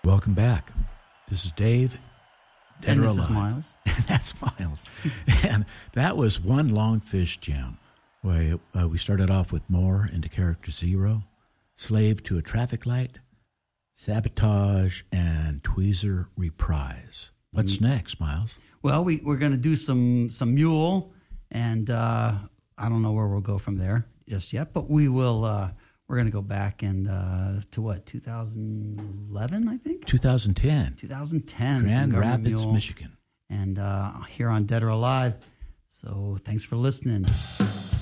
Welcome back. This is Dave. And this is Miles. And that's Miles. And that was one Longfish jam. Where we started off with More into Character Zero, Slave to a Traffic Light, Sabotage, and Tweezer Reprise. What's next, Miles? Well, we're going to do some Mule, and I don't know where we'll go from there just yet, but we will. We're going to go back and to what, 2011, I think? 2010. 2010. Grand Rapids, Mule. Michigan. And here on Dead or Alive. So thanks for listening.